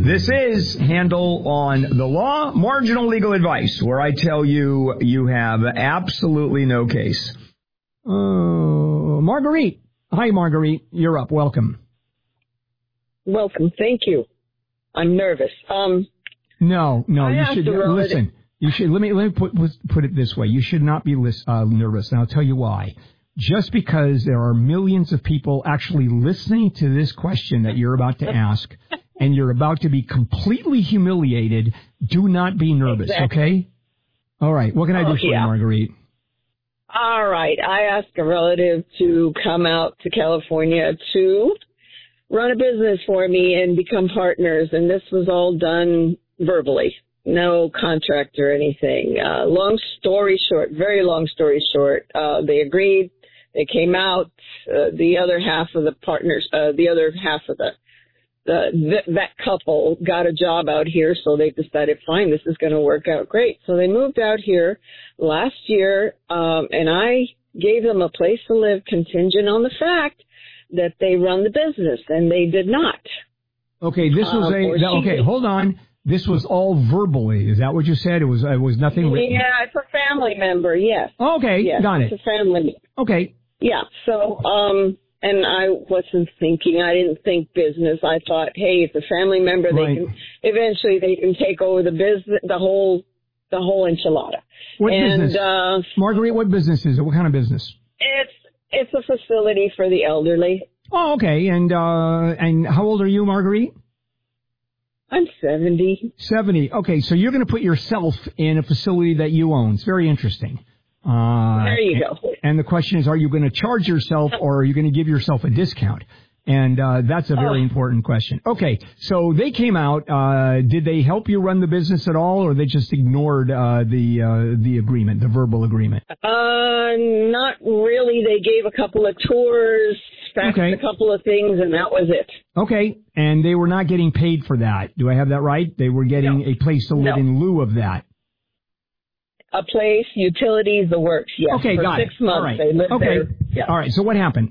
This is Handel on the Law, marginal legal advice, where I tell you you have absolutely no case. Marguerite. Hi, Marguerite. You're up. Welcome. Welcome. Thank you. I'm nervous. No, you should listen. You should let me put it this way. You should not be nervous, and I'll tell you why. Just because there are millions of people actually listening to this question that you're about to ask, and you're about to be completely humiliated, do not be nervous, okay? All right. What can I do for you, Marguerite? All right. I asked a relative to come out to California to run a business for me and become partners, and this was all done verbally. No contract or anything. Long story short, very long story short, they agreed. They came out. The other half of the partners, the other half of that couple got a job out here, so they decided, fine, this is going to work out great. So they moved out here last year, and I gave them a place to live contingent on the fact that they run the business, and they did not. Okay, this was okay, hold on. This was all verbally. Is that what you said? It was nothing written? Yeah, it's a family member, yes. Okay, yes, got it. It's a family. Okay. Yeah, so, and I wasn't thinking, I didn't think business. I thought, hey, it's a family member. Right. Eventually they can take over the business, the whole enchilada. What business? Marguerite, what business is it? What kind of business? It's a facility for the elderly. Oh, okay. And how old are you, Marguerite? I'm 70. 70. Okay, so you're going to put yourself in a facility that you own. It's very interesting. There you go. And the question is, are you going to charge yourself or are you going to give yourself a discount? And that's a very important question. Okay, so they came out. Did they help you run the business at all, or they just ignored the agreement, the verbal agreement? Not really. They gave a couple of tours, faxed a couple of things, and that was it. Okay, and they were not getting paid for that. Do I have that right? They were getting a place to live in lieu of that. A place, utilities, the works, yes. Okay, got it. 6 months, all right. They lived there. Yeah. All right, so what happened?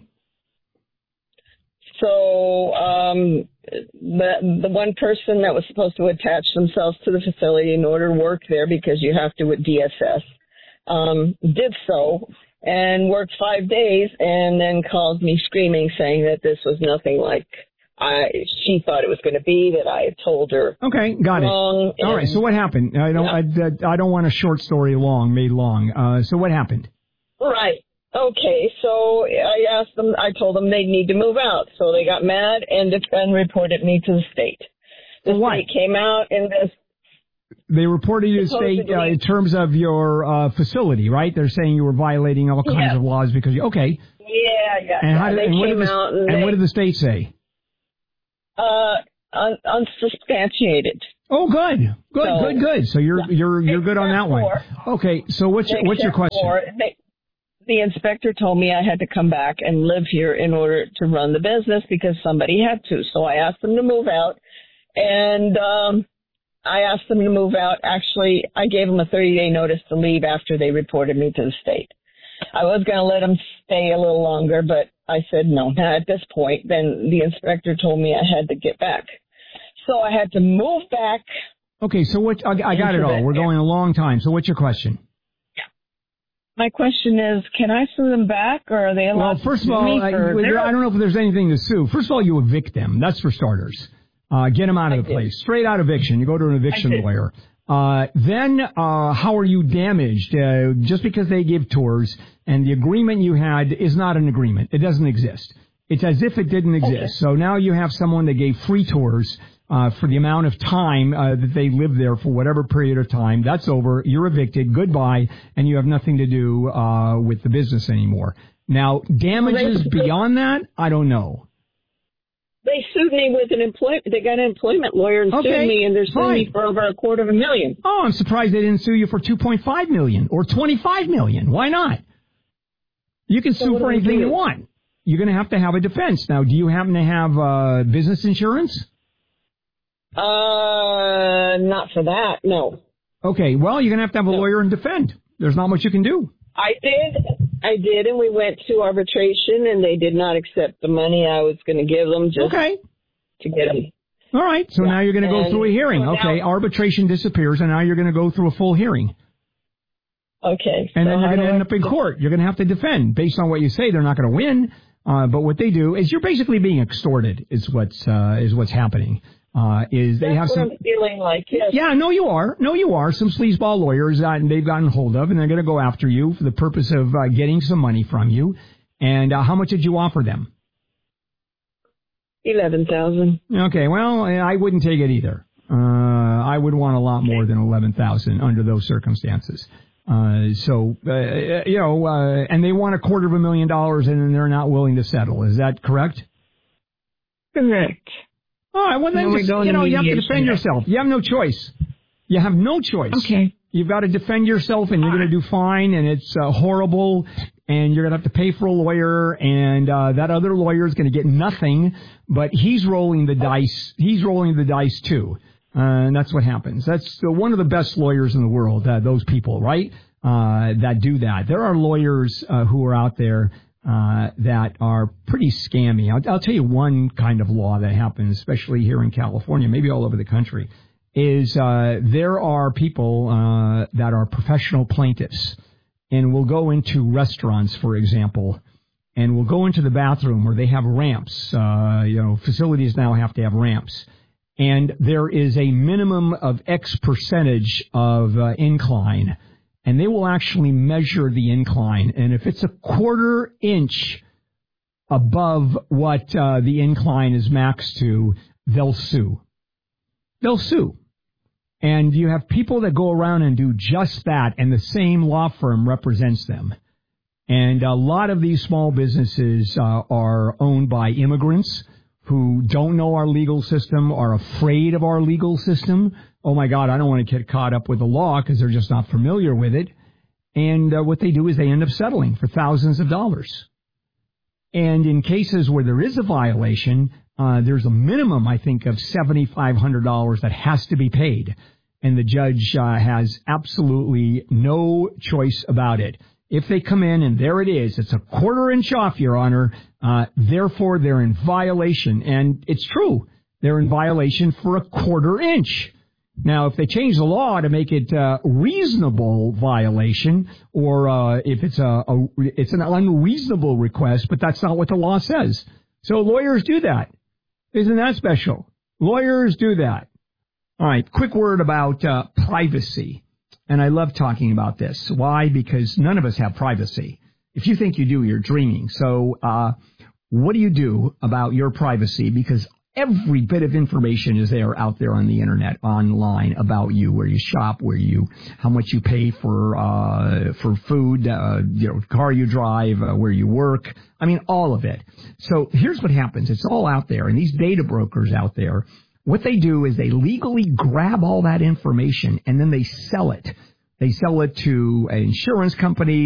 So the one person that was supposed to attach themselves to the facility in order to work there, because you have to with DSS, did so and worked 5 days and then called me screaming, saying that this was nothing like she thought it was going to be, that I had told her. Okay, got it. All right, so what happened? I don't want a short story made long. So what happened? Right. Okay, so I told them they need to move out. So they got mad and reported me to the state. The state came out and they reported you to the state in terms of your facility, right? They're saying you were violating all kinds of laws because okay. Yeah. And what did the state say? Unsubstantiated. Oh, good. So you're good on that one. Okay, so what's your question? The inspector told me I had to come back and live here in order to run the business because somebody had to. So I asked them to move out, and I asked them to move out. Actually, I gave them a 30-day notice to leave after they reported me to the state. I was going to let them stay a little longer, but I said no, not at this point. Then the inspector told me I had to get back. So I had to move back. Okay, so I got it all. We're going a long time. So what's your question? My question is, can I sue them back, or are they allowed Well, first of all, I don't know if there's anything to sue. First of all, you evict them. That's for starters. Get them out of the place. Straight out eviction. You go to an eviction lawyer. Then how are you damaged? Just because they give tours and the agreement you had is not an agreement. It doesn't exist. It's as if it didn't exist. Okay. So now you have someone that gave free tours for the amount of time that they lived there for whatever period of time. That's over. You're evicted. Goodbye. And you have nothing to do with the business anymore. Now, damages beyond that, I don't know. They sued me with they got an employment lawyer and sued me, and they're suing me for over $250,000. Oh, I'm surprised they didn't sue you for $2.5 million or $25 million. Why not? You can sue for anything you want. You're going to have a defense. Now, do you happen to have business insurance? Not for that, no. Okay, well, you're going to have a lawyer and defend. There's not much you can do. I did, and we went to arbitration, and they did not accept the money I was going to give them just to get them. All right. So now you're going to go through a hearing. Okay. Arbitration disappears, and now you're going to go through a full hearing. Okay. And then you're going to end up in court. You're going to have to defend. Based on what you say, they're not going to win. But what they do is you're basically being extorted. Is what's happening. Is they have some. What I'm feeling like. Yes. Yeah. No, you are. Some sleazeball lawyers that they've gotten hold of, and they're going to go after you for the purpose of getting some money from you. And how much did you offer them? $11,000. Okay, well, I wouldn't take it either. I would want a lot more than $11,000 under those circumstances. And they want $250,000, and they're not willing to settle. Is that correct? Correct. All right. Well, then you have to defend yourself. You have no choice. You have no choice. Okay. You've got to defend yourself, and you're going to do fine, and it's horrible. And you're going to have to pay for a lawyer, and that other lawyer is going to get nothing, but he's rolling the dice. He's rolling the dice, too. And that's what happens. That's one of the best lawyers in the world, those people, right, that do that. There are lawyers who are out there that are pretty scammy. I'll tell you one kind of law that happens, especially here in California, maybe all over the country, is there are people that are professional plaintiffs. And we'll go into restaurants, for example, and we'll go into the bathroom where they have ramps. Facilities now have to have ramps. And there is a minimum of X percentage of incline. And they will actually measure the incline. And if it's a 1/4 inch above what the incline is maxed to, they'll sue. They'll sue. And you have people that go around and do just that, and the same law firm represents them. And a lot of these small businesses are owned by immigrants who don't know our legal system, are afraid of our legal system. Oh, my God, I don't want to get caught up with the law because they're just not familiar with it. And what they do is they end up settling for thousands of dollars. And in cases where there is a violation, there's a minimum, I think, of $7,500 that has to be paid. And the judge has absolutely no choice about it. If they come in and there it is, it's a 1/4 inch off, Your Honor, therefore they're in violation. And it's true. They're in violation for a 1/4 inch. Now, if they change the law to make it a reasonable violation, or if it's an unreasonable request, but that's not what the law says. So lawyers do that. Isn't that special? Lawyers do that. All right, quick word about privacy. And I love talking about this. Why? Because none of us have privacy. If you think you do, you're dreaming. So what do you do about your privacy? Because every bit of information is there out there on the internet, online, about you, where you shop, how much you pay for food, car you drive, where you work. I mean, all of it. So here's what happens. It's all out there. And these data brokers out there, what they do is they legally grab all that information and then they sell it. They sell it to an insurance company.